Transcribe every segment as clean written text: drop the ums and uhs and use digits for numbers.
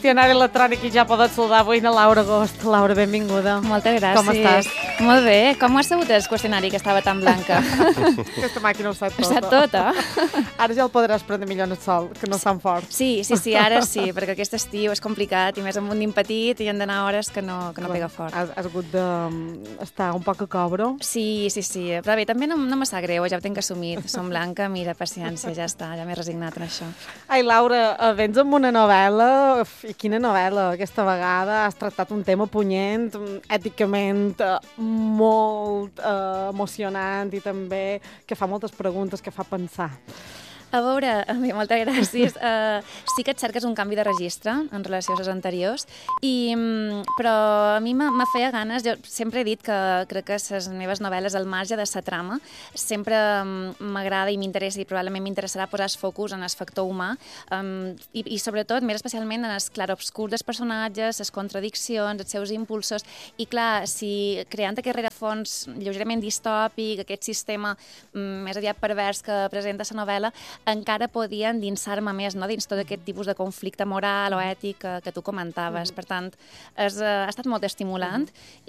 qüestionari electrònic i ja poden soldar avui na Laura Agost. Laura, benvinguda. Moltes gràcies. Com estàs? Molt bé. Com ho has sabut el qüestionari que estava tan blanca? Aquesta màquina ho sap Ho tota. sap tota. Ara ja el podràs prendre millor en el sol, que no és tan fort. Sí, ara sí, perquè aquest estiu és complicat i més amb un nin petit i han d'anar hores que no pega fort. Has hagut d'estar un poc a cobro? Sí. Però bé, també no me sap greu, ja ho tinc assumit. Som blanca, mira, paciència, ja està, ja m'he resignat en això. Ai, Laura, vens amb una novel·la, i quina novel·la, aquesta vegada has tractat un tema punyent, èticament molt emocionant i també que fa moltes preguntes, que fa pensar. A veure, moltes gràcies. Sí que et cerques un canvi de registre en relació a les anteriors, però a mi me feia ganes, jo sempre he dit que crec que les meves novel·les al marge de la trama sempre m'agrada i m'interessa i probablement m'interessarà posar el focus en el factor humà i sobretot, més especialment en els clarobscurs dels personatges, les contradiccions, els seus impulsos i clar, si creant aquest rerefons lleugerament distòpic, aquest sistema més aviat pervers que presenta la novel·la, encara podia endinsar-me més dins tot aquest tipus de conflicte moral o ètic que tu comentaves. Per tant, ha estat molt estimulant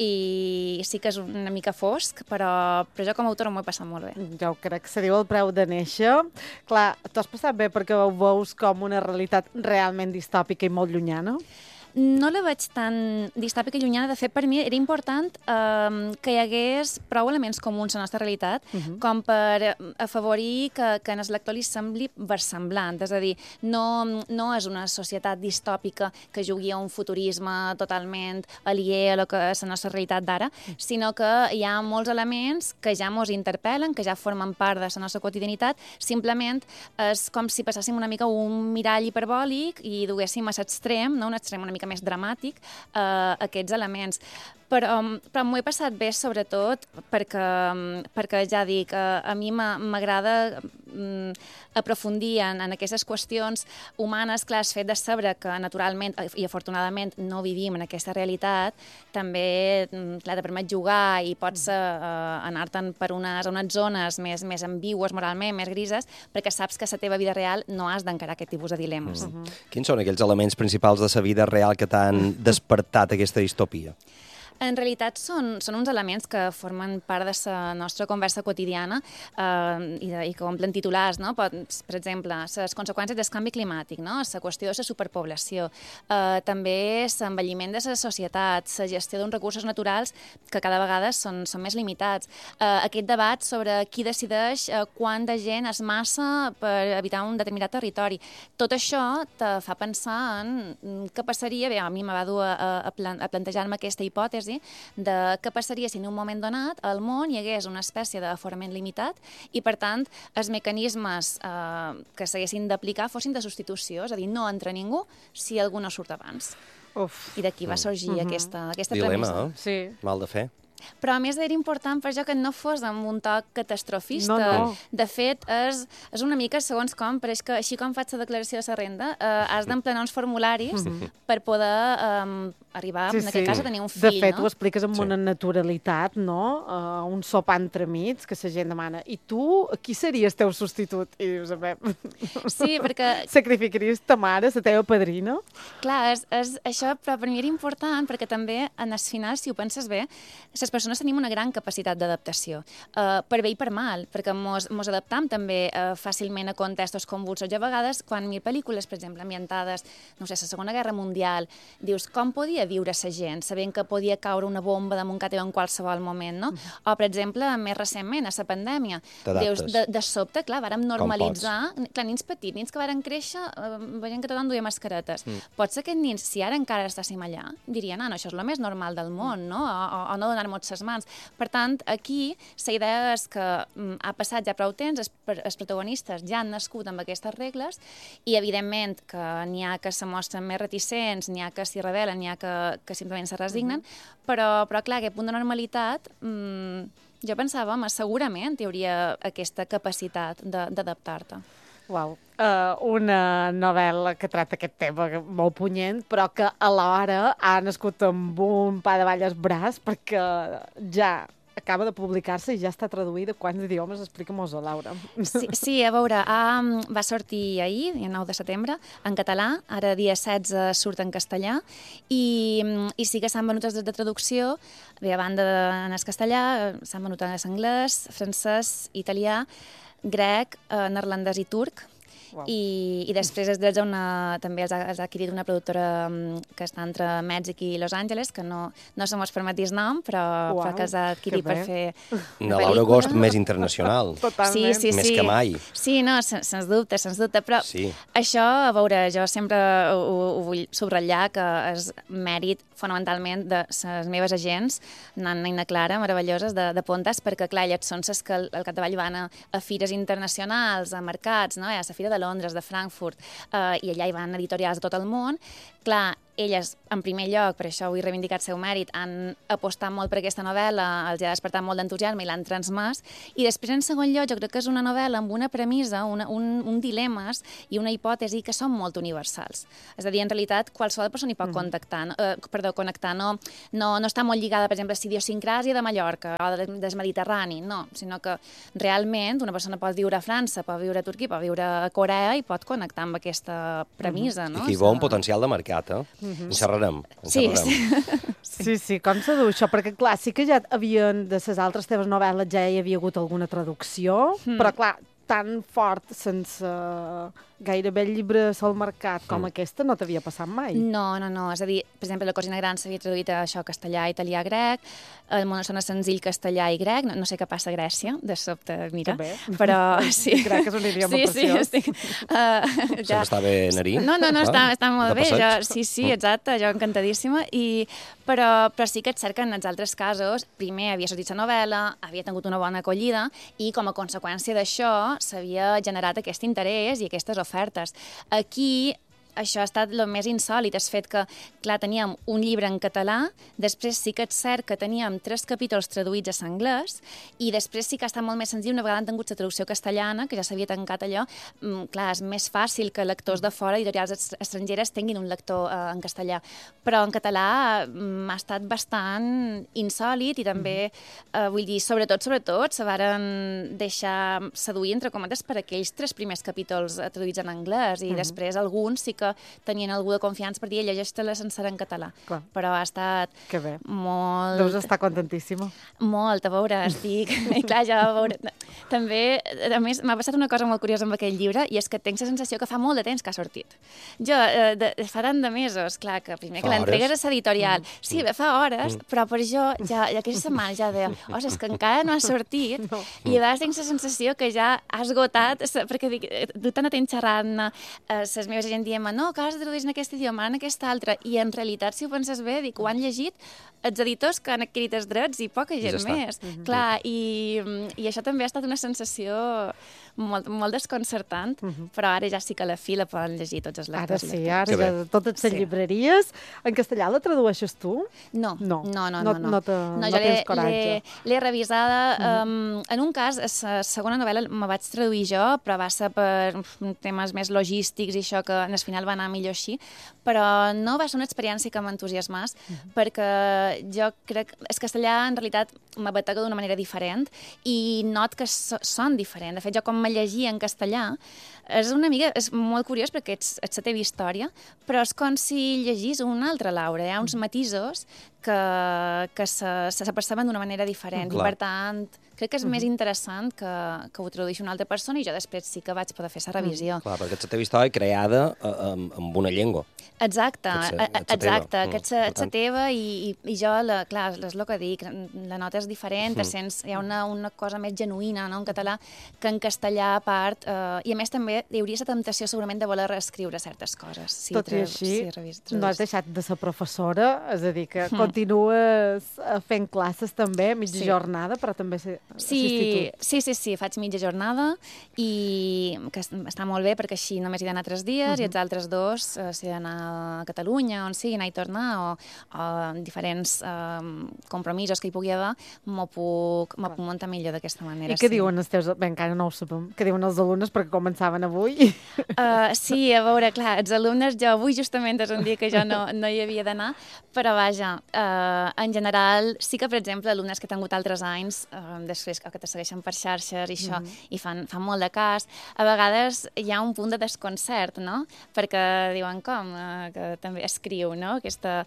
i sí que és una mica fosc, però jo com a autora m'ho he passat molt bé. Jo crec que se diu el preu de néixer. Clar, t'ho has passat bé perquè ho veus com una realitat realment distòpica i molt llunyana? No la veig tan distòpica i llunyana. De fet, per mi era important que hi hagués prou elements comuns a la nostra realitat com per afavorir que en el lector li sembli versemblant. És a dir, no és una societat distòpica que jugui a un futurisme totalment aliè a lo que és la nostra realitat d'ara, sinó que hi ha molts elements que ja mos interpel·len, que ja formen part de la nostra quotidianitat. Simplement és com si passàssim una mica un mirall hiperbòlic i duguéssim a l'extrem, un extrem una mica més dramàtic, aquests elements. Però m'ho he passat bé, sobretot, perquè ja dic, a mi m'agrada aprofundir en aquestes qüestions humanes. Clar, el fet de saber que naturalment i afortunadament no vivim en aquesta realitat, també te permet jugar i pots anar-te'n per unes zones més ambigües moralment, més grises, perquè saps que a la teva vida real no has d'encarar aquest tipus de dilemes. Quins són aquells elements principals de la vida real que t'han despertat aquesta distopia? En realitat són uns elements que formen part de la nostra conversa quotidiana i que omplen titulars, no? Per exemple, les conseqüències del canvi climàtic, no? La qüestió de la superpoblació, també l'envelliment de la societat, la gestió d'uns recursos naturals que cada vegada són més limitats, aquest debat sobre qui decideix quant de gent es massa per habitar un determinat territori. Tot això te fa pensar en què passaria, bé, a mi me va dur a plantejar-me aquesta hipòtesi de què passaria si en un moment donat al món hi hagués una espècie d'aforament limitat i, per tant, els mecanismes que s'haguessin d'aplicar fossin de substitució, és a dir, no entra ningú si algú no surt abans. I d'aquí va sorgir aquesta premissa. Dilema, Sí. Mal de fer. Però a més era important per jo que no fos amb un toc catastrofista. No. De fet, és una mica segons com, però és que així com faig la declaració de la renda, has d'emplenar uns formularis per poder arribar, en aquest cas, a tenir un fill. De fet, ho expliques amb una naturalitat, no? Un sopar entremig, que la gent demana. I tu, qui seria el teu substitut? I dius, sí, perquè... Sacrificaries ta mare, la teva padrina? Clar, això però per mi era important perquè també, en el final, si ho penses bé, les persones tenim una gran capacitat d'adaptació, per bé i per mal, perquè mos adaptam també fàcilment a contextos convulsos. Jo a vegades, quan miro pel·lícules, per exemple, ambientades, no sé, la Segona Guerra Mundial, dius, com podia viure la gent, sabent que podia caure una bomba damunt casa teva en qualsevol moment, no? O, per exemple, més recentment, a la pandèmia, dius, de sobte, clar, vàrem normalitzar, clar, nins petits, nins que varen créixer, veient que tothom duia mascaretes. Pot ser que aquests nins, si ara encara estàssim allà, dirien, no, això és el més normal del món, no? O no donar-nos les mans. Per tant, aquí la idea és que ha passat ja prou temps, els protagonistes ja han nascut amb aquestes regles i, evidentment, que n'hi ha que se mostren més reticents, n'hi ha que s'hi rebel·len, n'hi ha que simplement se resignen, però clar, aquest punt de normalitat, jo pensava, segurament hi hauria aquesta capacitat d'adaptar-te. Uau. Una novel·la que tracta aquest tema molt punyent, però que alhora ha nascut amb un pa de ball al braç perquè ja acaba de publicar-se i ja està traduïda. Quants idiomes? Explica'm-ho, Laura. Sí, a veure, va sortir ahir, el 9 de setembre, en català, ara dia 16 surt en castellà, i sí que s'han venut els drets de traducció, bé, a banda en el castellà, s'han venut en anglès, francès, italià, grec, neerlandès i turc. Wow. I després els drets també els ha adquirit una productora que està entre Mèxic i Los Angeles, que no se mos permet dir el nom, però que els ha adquirit per fer una Laura Agost més internacional. Totalment. Sí. Més que mai. Sí, no, sens dubte, però això, a veure, jo sempre ho vull subratllar, que és mèrit fonamentalment de les meves agents, Nanna i na Clara, meravelloses, de Pontes, perquè, clar, elles són les que al capdavall van a fires internacionals, a mercats, no? A la Fira de Londres, de Frankfurt, i allà hi van editorials de tot el món. Clar, elles, en primer lloc, per això vull reivindicar el seu mèrit, han apostat molt per aquesta novel·la, els ha despertat molt d'entusiasme i l'han transmès, i després, en segon lloc, jo crec que és una novel·la amb una premissa, un dilemes i una hipòtesi que són molt universals. És a dir, en realitat, qualsevol persona hi pot connectar. No està molt lligada, per exemple, a la idiosincràsia de Mallorca o del Mediterrani, no, sinó que realment una persona pot viure a França, pot viure a Turquia, pot viure a Corea i pot connectar amb aquesta premissa, no? I que hi va un potencial de mercat, En xerrarem. Sí, com se diu això? Perquè, clar, sí que ja havien, de les altres teves novel·les ja hi havia hagut alguna traducció, però, clar, tan fort, sense gairebé llibres al mercat com aquesta, no t'havia passat mai. No. És a dir, per exemple, La cosina gran s'havia traduït a això, castellà, italià, grec, El món sona senzill, castellà i grec, no sé què passa a Grècia, de sobte, mira. Però sí. Grec és un idioma preciós. Sí. Sempre està bé anar-hi? No, està molt bé. Sí, exacte, jo encantadíssima. Però sí que és cert que en els altres casos, primer havia sortit la novel·la, havia tingut una bona acollida i com a conseqüència d'això s'havia generat aquest interès i aquestes ofertes. Aquí això ha estat el més insòlit, el fet que, clar, teníem un llibre en català, després sí que és cert que teníem 3 capítols traduïts a l'anglès, i després sí que ha estat molt més senzill, una vegada han tingut la traducció castellana, que ja s'havia tancat allò, clar, és més fàcil que lectors de fora, editorials estrangeres, tinguin un lector en castellà. Però en català ha estat bastant insòlit i també, vull dir, sobretot, se varen deixar seduir, entre cometes, per aquells 3 primers capítols traduïts en anglès, i després alguns sí que tenien algú de confiança per dir llegeix-te-la sencera en català. Clar. Però ha estat molt... Deus estar contentíssima. Molt, a veure, estic... I clar, ja a veure... També, a més, m'ha passat una cosa molt curiosa amb aquell llibre, i és que tinc la sensació que fa molt de temps que ha sortit. Jo, fa tant de mesos, clar, que primer que l'entregues a l'editorial. Sí, fa hores, però per jo, ja aquesta setmana ja deia, és que encara no ha sortit, i a vegades tinc la sensació que ja ha esgotat, perquè dic, tu t'han anat xerrant les meves gent dient no, que has de traduir en aquest idioma, en aquest altre, i en realitat, si ho penses bé, dic, ho han llegit els editors que han adquirit els drets i poca gent més. Clar, i això també ha estat una sensació molt desconcertant, però ara ja sí que a la fi la poden llegir tots els lectors. Ara ja totes les llibreries. En castellà la tradueixes tu? No. No tens coratge. L'he revisada. En un cas, la segona novel·la me vaig traduir jo, però va ser per temes més logístics i això, que al final va anar millor així, però no va ser una experiència que m'entusiasmés, perquè jo crec que el castellà en realitat m'abatega d'una manera diferent i not que són diferents. De fet, jo com me llegia en castellà, és molt curiós perquè és la teva història, però és com si llegís una altra Laura. Hi ha uns matisos que s'aperceben d'una manera diferent. I, per tant, crec que és més interessant que ho tradueixi una altra persona, i jo després sí que vaig poder fer la revisió. Clar, perquè és la teva història creada amb una llengua. Exacte, que és la teva, i jo, clar, és el que dic, la nota és diferent, hi ha una cosa més genuïna en català que en castellà, a part, i a més també hi hauria la temptació segurament de voler reescriure certes coses. Tot i així, no has deixat de ser professora, és a dir, que continues fent classes també, mitja jornada, però també l'institut. Sí, faig mitja jornada, i que està molt bé perquè així només he d'anar 3 dies i els altres 2 si he d'anar a Catalunya, on sigui, anar i tornar, o diferents compromisos que hi pugui haver, m'ho puc muntar millor d'aquesta manera. I què diuen els teus... Bé, encara no ho sabem. Què diuen els alumnes perquè començaven avui? Sí, a veure, clar, els alumnes, jo avui justament és un dia que jo no hi havia d'anar, però vaja, en general, sí que, per exemple, alumnes que han tingut altres anys, després que te segueixen per xarxes i això, i fan molt de cas, a vegades hi ha un punt de desconcert, no? Perquè diuen com, que també escriu, no? Aquesta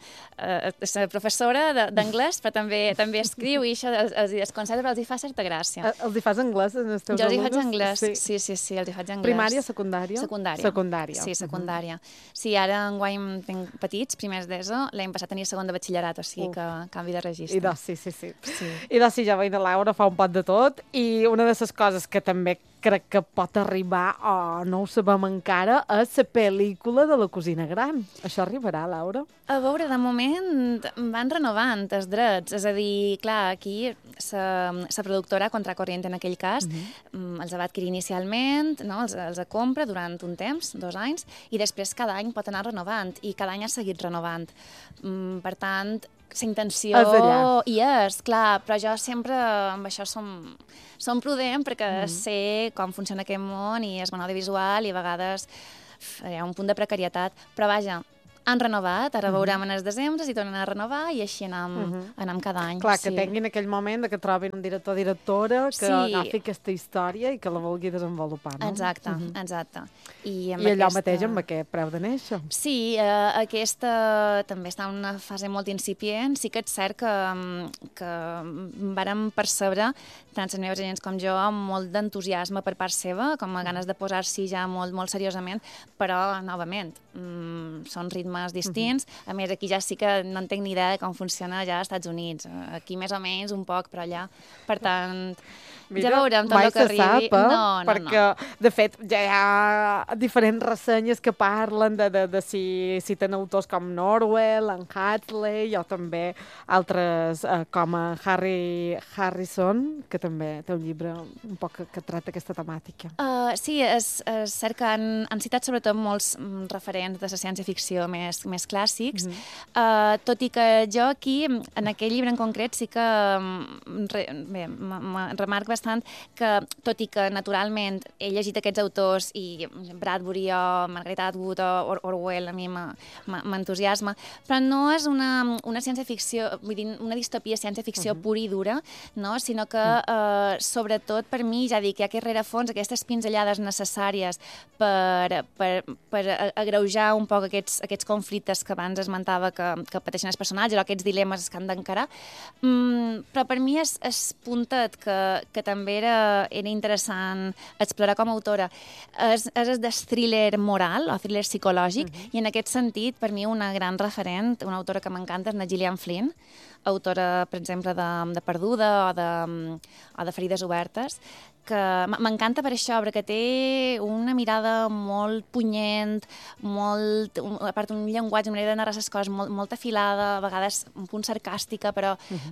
professora d'anglès, però també escriu i això els desconcerta, però els hi fa certa gràcia. Els hi fas anglès en els teus alumnes? Jo els hi faig anglès, sí, els hi faig anglès. Primària, secundària? Secundària. Sí, secundària. Sí, ara enguany tinc petits, primers d'ESO, l'any passat tenia segon de batxillerat, o sigui que canvi de registre. I doncs, sí. I doncs, ja veig, la Laura fa un pot de tot, i una de les coses que també crec que pot arribar, o no ho sabem encara, és la pel·lícula de La cosina gran. Això arribarà, Laura? A veure, de moment van renovant els drets. És a dir, clar, aquí la productora Contracorriente, en aquell cas, els va adquirir inicialment, no? els compra durant un temps, 2 anys, i després cada any pot anar renovant, i cada any ha seguit renovant. Per tant, la intenció hi és, clar, però jo sempre amb això som prudent perquè sé com funciona aquest món i és món audiovisual i a vegades hi ha un punt de precarietat, però vaja, han renovat, ara veurem en el desembre si tornen a renovar i així anem cada any. Clar, que tinguin aquell moment que trobin un director o directora que agafi aquesta història i que la vulgui desenvolupar, no? Exacte. I allò mateix amb aquest Preu de néixer. Sí, aquesta també està en una fase molt incipient. Sí que és cert que vàrem percebre, tant les meves agents com jo, amb molt d'entusiasme per part seva, com a ganes de posar-s'hi ja molt, molt seriosament, però, novament, són ritmes distints. A més, aquí ja sí que no entenc ni idea de com funciona allà als Estats Units. Aquí més o menys un poc, però allà. Per tant, ja veurem tot el que arribi. Perquè, de fet, ja hi ha diferents ressenyes que parlen de si tenen autors com Norwell, en Hadley, o també altres com Harrison, que també té un llibre un poc que tracta aquesta temàtica. Sí, és cert que han citat sobretot molts referents de la ciència-ficció més clàssics, tot i que jo aquí, en aquell llibre en concret, sí que remarco bastant que, tot i que naturalment he llegit aquests autors i Bradbury o Margaret Atwood o Orwell a mi m'entusiasma, però no és una ciència-ficció, vull dir, una distopia ciència-ficció pura i dura, no? Sinó que, sobretot per mi, ja dic, hi ha aquest rerefons, aquestes pinzellades necessàries per agreujar un poc aquests conflictes que abans esmentava que pateixen els personatges o aquests dilemes que han d'encarar. Però per mi és puntet que també era interessant explorar com a autora. És el de thriller moral o thriller psicològic i en aquest sentit, per mi, una gran referent, una autora que m'encanta és Gillian Flynn, autora, per exemple, de Perduda o de Ferides obertes, que m'encanta per això, perquè té una mirada molt punyent, a part un llenguatge, una manera de narrar les coses molt afilada, a vegades un punt sarcàstica, però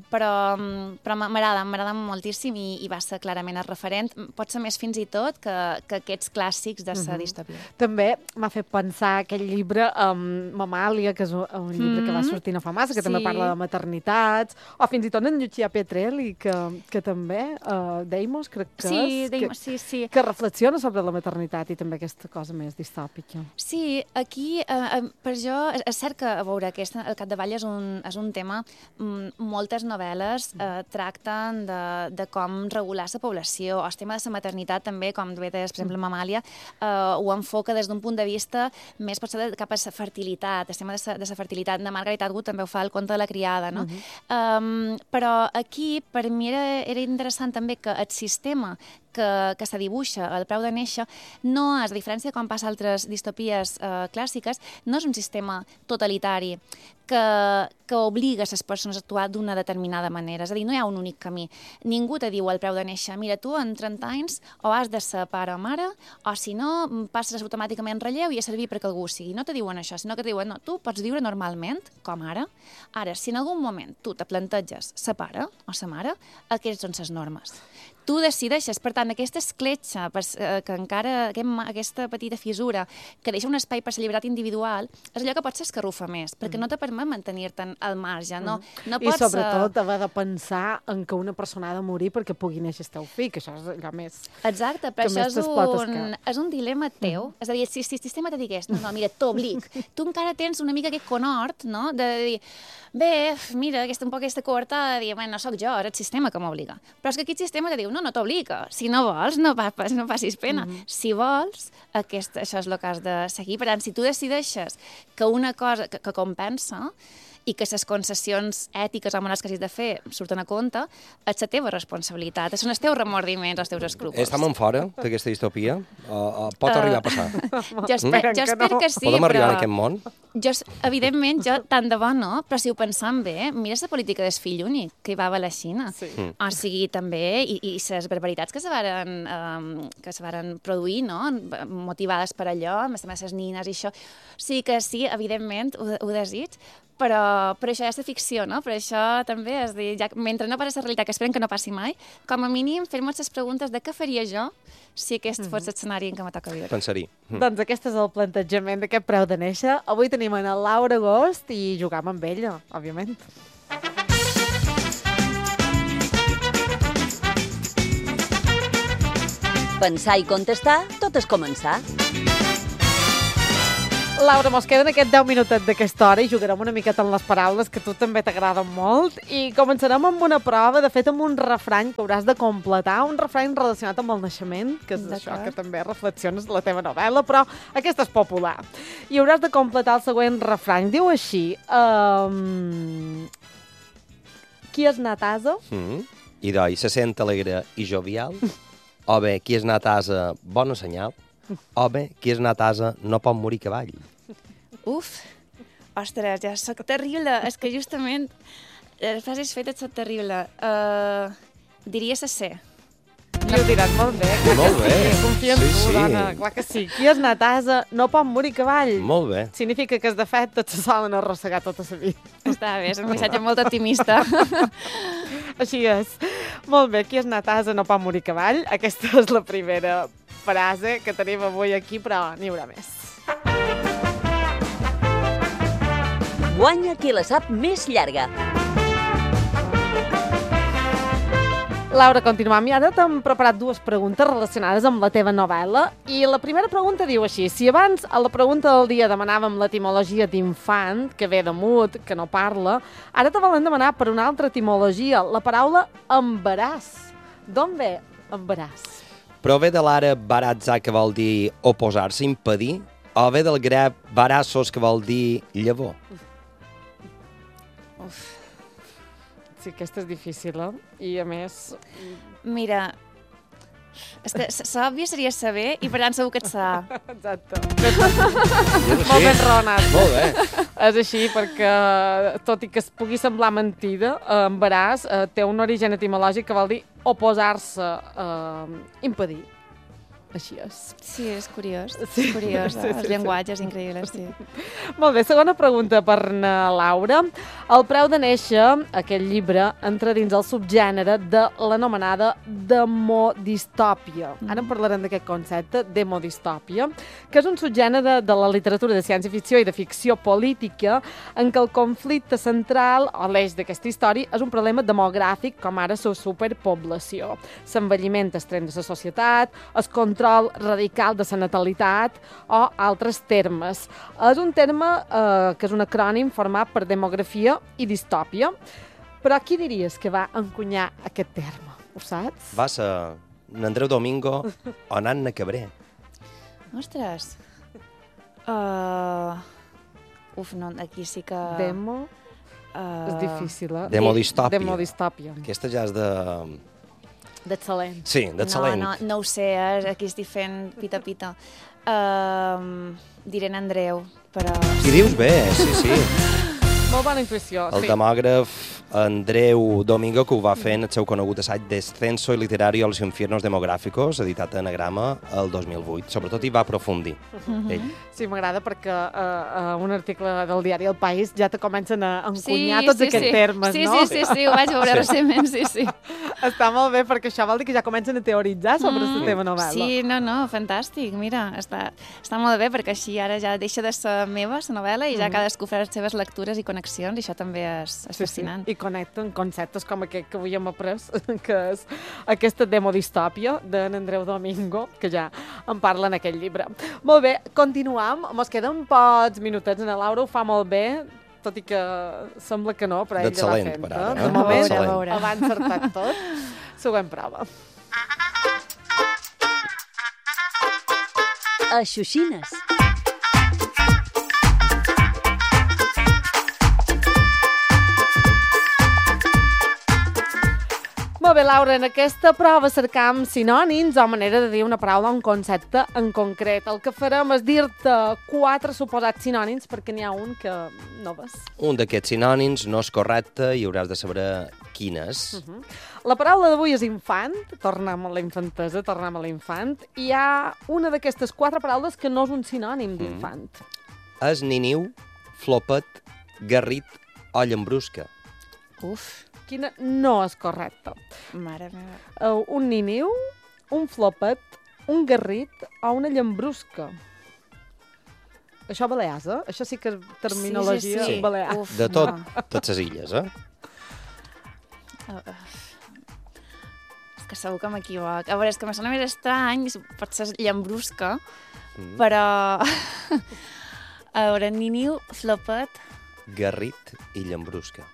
m'agrada moltíssim i va ser clarament el referent. Pot ser més fins i tot que aquests clàssics de la distopia. També m'ha fet pensar aquell llibre Mamàlia, que és un llibre que va sortir no fa massa, que també parla de maternitats, o fins i tot en Lucia Pietrelli, que també, Deimos, crec que sí. Que reflexiona sobre la maternitat i també aquesta cosa més distòpica. Sí, aquí, per jo, és cert que, a veure, al capdavall és un tema, moltes novel·les tracten de com regular la població, o el tema de la maternitat també, com bé deies, per exemple, Mamàlia, ho enfoca des d'un punt de vista més potser cap a la fertilitat, el tema de la fertilitat. De Margaret Atwood també ho fa el conte de la criada, no? Però aquí, per mi, era interessant també que el sistema que se dibuixa al Preu de néixer no és, a diferència de quan passa altres distopies clàssiques, no és un sistema totalitari que obliga les persones a actuar d'una determinada manera. És a dir, no hi ha un únic camí. Ningú te diu al Preu de néixer, mira, tu en 30 anys o has de ser pare o mare, o si no, passes automàticament relleu i a servir perquè algú sigui. No te diuen això, sinó que te diuen, no, tu pots viure normalment, com ara. Ara, si en algun moment tu te planteges ser pare o ser mare, aquestes són les normes. Tu decideixes, per tant, tant, aquesta escletxa, que encara aquesta petita fissura, que deixa un espai per la llibertat individual, és allò que potser escarrufa més, perquè no te permet mantenir-te'n al marge. No I sobretot haver de pensar en que una persona ha de morir perquè pugui néixer el teu fill, que això és allò més... Exacte, però això és un dilema teu. És a dir, si el sistema te digués, no, mira, t'oblic, tu encara tens una mica aquest conhort, no?, de dir, bé, mira, un poc aquesta coartada de dir, bueno, no sóc jo, és el sistema que m'obliga. Però és que aquí el sistema te diu, no t'obliga. Si no vols, no passis pena. Si vols, això és el que has de seguir. Per tant, si tu decideixes que una cosa que compensa i que les concessions ètiques o morals que hagis de fer surten a compte, és la teva responsabilitat, són els teus remordiments, els teus escrúpols. Estem en fora d'aquesta distopia? Pot arribar a passar? Jo espero que sí, Podem arribar en aquest món? Evidentment, tant de bo no, però si ho pensam bé, mira la política del fill únic que hi va haver a la Xina. O sigui, també, i les barbaritats que se varen produir, no?, motivades per allò, a més les nines i això. O sigui que sí, evidentment, ho desig, però això és de ficció, no? Per això també és dir, mentre no passi la realitat, que esperem que no passi mai, com a mínim fer-nos les preguntes de què faria jo si aquest fos l'escenari en què me toca viure. Pensar-hi. Doncs aquest és el plantejament d'aquest Preu de néixer. Avui tenim en el Laura Agost i jugam amb ella, òbviament. Pensar i contestar, tot és començar. Laura, mos queden aquests 10 minutets d'aquesta hora i jugarem una miqueta amb les paraules que a tu també t'agraden molt i començarem amb una prova, de fet amb un refrany que hauràs de completar, un refrany relacionat amb el naixement, que és això que també reflexiones de la teva novel·la, però aquesta és popular. I hauràs de completar el següent refrany. Diu així, qui és anat asa? Idoi, se sent alegre i jovial, o bé, qui és anat asa, bona senyal, o bé, qui és anat asa, no pot morir cavall. Uf, ostres, ja soc terrible. És que justament les frases fetes són terrible. Diria la C. I ho diran molt bé. Molt bé. Confia en tu, dona. Clar que sí. Qui és anat asa, no pot morir cavall. Molt bé. Significa que, de fet, tots se solen arrossegar tota la vida. Està bé, és un missatge molt optimista. Així és. Molt bé, qui és anat asa, no pot morir cavall. Aquesta és la primera frase que tenim avui aquí, però n'hi haurà més. Guanya qui la sap més llarga. Laura, continuam. I ara t'hem preparat dues preguntes relacionades amb la teva novel·la. I la primera pregunta diu així. Si abans a la pregunta del dia demanàvem l'etimologia d'infant, que ve de mut, que no parla, ara te volen demanar per una altra etimologia, la paraula embaràs. D'on ve embaràs? Prové de l'àrab baratza, que vol dir oposar-se, impedir, o ve del grec barassos, que vol dir llavor. Uf. Sí, aquesta és difícil, eh? I a més... Mira, és que l'òbvia seria saber i per tant segur que et sa. Exacte. Molt ben raonat. Molt bé. És així perquè, tot i que es pugui semblar mentida, embaràs té un origen etimològic que vol dir oposar-se, impedir. Així és. Sí, és curiós. Sí. És curiós, els llenguatges increïbles, sí. Molt bé, segona pregunta per na Laura. El Preu de néixer, aquest llibre, entra dins el subgènere de l'anomenada demodistòpia. Ara en parlarem d'aquest concepte, demodistòpia, que és un subgènere de la literatura de ciència-ficció i de ficció política en què el conflicte central, o l'eix d'aquesta història, és un problema demogràfic, com ara la superpoblació. L'envelliment extrem de la societat, el control radical de la natalitat o altres termes. És un terme que és un acrònim format per demografia i distòpia. Però qui diries que va encunyar aquest terme? Ho saps? Va ser Andreu Domingo o Nanna Cabré. Ostres. Uf, no, aquí sí que... Demo? És difícil, eh? Demodistòpia. Demodistòpia. Aquesta ja és de... D'excel·lent. Sí, d'excel·lent. No ho sé, aquí estic fent pita-pita. Diré en Andreu, però... I dius bé, sí. Molt bona intuïció, El sí. demògraf Andreu Domingo, que ho va fer en el seu conegut assaig Descenso y Literario a los infiernos demográficos, editat a Anagrama el 2008. Sobretot hi va aprofundir, ell. Sí, m'agrada perquè un article del diari El País ja te comencen a encunyar tots aquests termes, no? Sí, ho vaig veure recentment, sí. Està molt bé, perquè això vol dir que ja comencen a teoritzar sobre la teva novel·la. Sí, no, fantàstic, mira, està molt bé, perquè així ara ja deixa de ser meva, la novel·la, i ja cadascú fa les seves lectures i connexions, i això també és fascinant. I connecten conceptes com aquest que avui hem après, que és aquesta demodistòpia d'en Andreu Domingo, que ja en parla en aquest llibre. Molt bé, continuam. Mos queden pocs minutets. En Laura ho fa molt bé, tot i que sembla que no, però ell ja va fent. Per ara, de moment, veure. va encertat tot. Següent prova. A Xuxines. Molt bé, Laura, en aquesta prova cercam sinònims o manera de dir una paraula o un concepte en concret. El que farem és dir-te 4 suposats sinònims perquè n'hi ha un que no ves. Un d'aquests sinònims no és correcte i hauràs de saber quin és. La paraula d'avui és infant, tornem a la infantesa, tornem a l'infant, i hi ha una d'aquestes 4 paraules que no és un sinònim d'infant. És niniu, flopet, garrit o llambrusca. Uf, Quina no és correcta? mare meva. Un niniu, un flopet, un garrit o una llambrusca. Això balears, eh? Això sí que és terminologia sí. balear. Uf, De tot, no. totes les illes, eh? És que segur que m'equivoc. A veure, és que me sona més estrany, pot ser llambrusca, però... A veure, niniu, flopet... Garrit i llambrusca.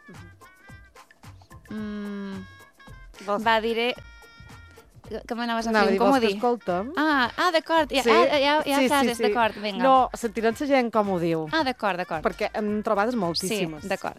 Va, diré... Que m'anaves a Anava fer a un dir, vols que comodí. escolta'm? D'acord, Sí. hi ha frases, sí. d'acord, vinga. No, sentirem la gent com ho diu, D'acord. perquè hem trobat Sí, moltíssimes. d'acord.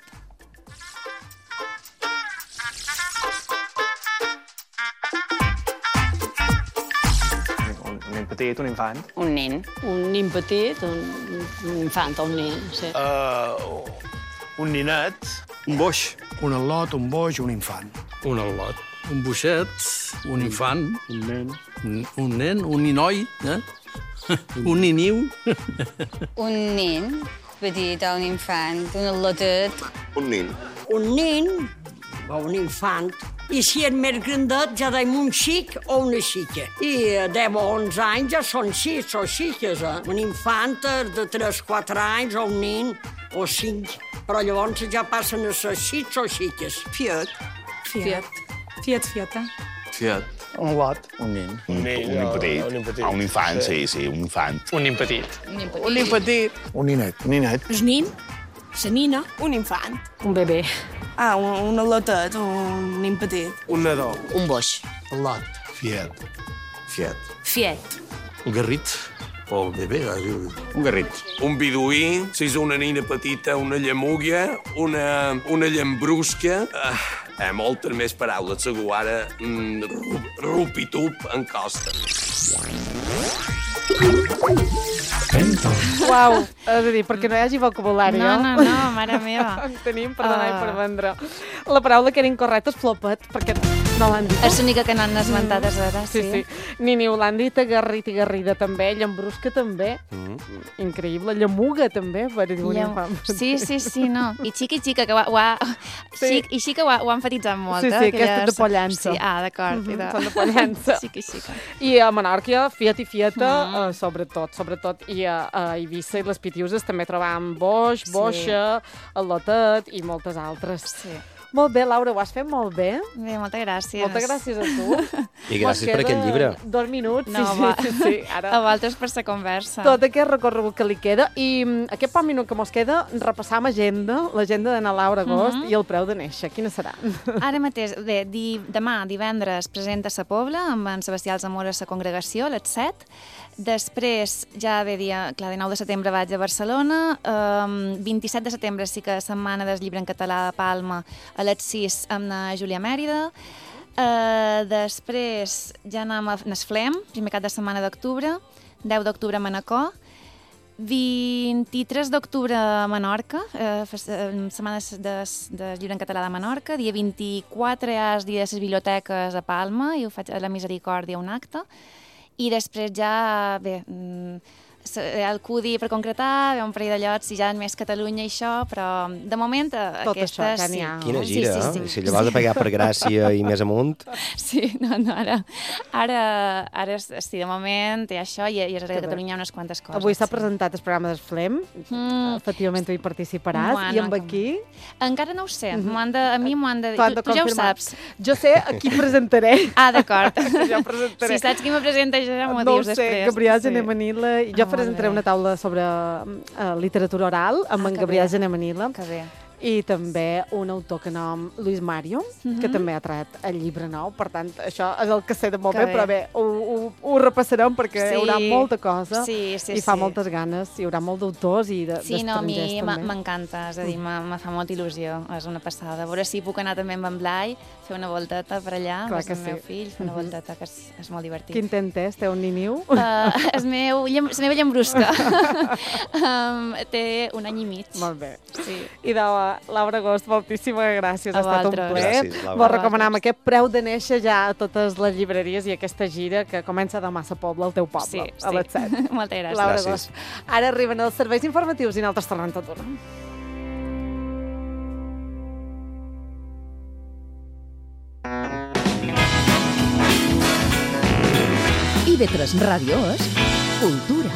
Un nen petit, un infant. Un nen. Un nin petit, un infant o un nen, sí. Un ninet. Un boix, un al·lot, un boix, un infant. Un al·lot. Un boixet. Un infant. Un nen. Un nen, un ninoi. Un niniu. Un nen petit o un infant, un al·lotet. Un nin. Un nin o un infant. I si és més grandet ja deim un xic o una xica. I a 10 o 11 anys ja són xics o xiques. Un infant de 3-4 anys o un nin o 5. Però llavors ja passen a ser xics o xiques. Fiat. Un lot. Un nin. Un nin petit. Un infant, sí, un infant. Un nin petit. Un nin petit. Un ninet. Un ninet. El nin, la nina, un infant. Un bebè. Un al·lotet, un nin petit. Un nadó. Un boix. Al·lot. Fiat. Fiet. Un garrit. O el bebè. Un garrit. Un biduí, si és una nina petita, una llamuga, una llambrusca... moltes més paraules, segur. Ara, rupitup en costa. Uau, és a dir, perquè no hi hagi vocabulari, No, mare meva. En tenim per donar i per vendre. La paraula que era incorrecta és flopet, perquè no l'han dit. És l'única que n'han esmentat ara, sí. Sí. Ni ho l'han dit, garrit i garrida també, llambrusca també. Increïble. Llamuga també, per dir un infant. Sí, no. I xica, que xic i xica ho ha enfatitzat molt. Sí, aquesta de pollança. Sí, d'acord. Són de pollança. Xica. I a Menorca, fiat i fieta, sobretot. I a Eivissa i les Pitiuses també trobam boix, boixa, al·lotet i moltes altres. Sí. Molt bé, Laura, ho has fet molt bé. Bé, moltes gràcies. Moltes gràcies a tu. I gràcies per aquest llibre. 2 minuts, No, sí. Ara, A vosaltres per la conversa. tot aquest recorregut que li queda. I aquest poc minut que mos queda, repassam l'agenda d'Anna Laura Agost i el preu de néixer. Quina serà? Ara mateix, bé, demà, divendres, presenta a Pobla amb en Sebastià Alzamora a la congregació, a les 7. Després, ja ve dia, clar, de 9 de setembre vaig a Barcelona, 27 de setembre sí que setmana del llibre en català a Palma, a les 6 amb la Júlia Mèrida. Després ja anem a Nesflem, primer cap de setmana d'octubre, 10 d'octubre a Manacor, 23 d'octubre a Menorca, setmanes de llibre en català de Menorca. Dia 24 és dia de les biblioteques a Palma, i ho faig a la Misericòrdia, un acte. I després ja, bé, el CUDI per concretar, un parell de llocs, si ja més Catalunya i això, però de moment aquestes això, sí. Quina gira, sí. Si allò vas a pegar per Gràcia i més amunt. Sí, no, ara sí, de moment hi ha això i a Catalunya hi ha unes quantes coses. Avui s'ha presentat el programa d'Esflem, efectivament tu hi participaràs, bueno, i amb aquí... Encara no ho sé, a mi m'ho han de dir. Tu ja ho saps. Jo sé a qui presentaré. Ah, d'acord. Jo presentaré. Si saps qui me presenta, ja m'ho dius després. No ho sé, Gabriel Genemanila, i jo presentaré una taula sobre literatura oral amb en Gabriel Genemanila. Que bé. I també un autor que nom Luis Mario, que també ha tret el llibre nou. Per tant, això és el que sé de moment, però bé, ho repassarem perquè hi haurà molta cosa i fa moltes ganes. Hi haurà molt d'autors i d'estrangers també. Sí, no, a mi m'encanta, és a dir, me fa molta il·lusió, és una passada. A veure si puc anar també amb en Blai, fer una volteta per allà, amb el meu fill, fer una volteta, que és molt divertit. Quin temps és? Té un niniu? La meva llambrusca. Té un any i mig. Molt bé. I de Laura Agost, moltíssimes gràcies. Ha estat un plaer. Vos recomanem aquest Preu de néixer ja a totes les llibreries i aquesta gira que comença demà a Pobla, al teu poble, a les 7. Moltes gràcies. Laura Agost. Ara arriben els serveis informatius i nosaltres tornem tot una. IB3 Ràdio és cultura.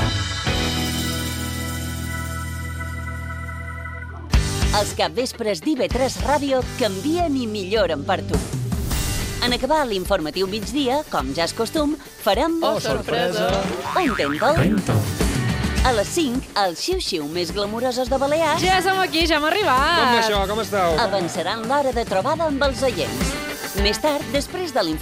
Els capvespres d'IB3 Ràdio canvien i milloren per tu. En acabar l'informatiu migdia, com ja és costum, farem... Oh, sorpresa! Un Tento. A les 5, els xiu-xiu més glamurosos de Balears... Ja som aquí, ja hem arribat! Com això, com esteu? Avançaran l'hora de trobada amb els oients. Més tard, després de l'informatiu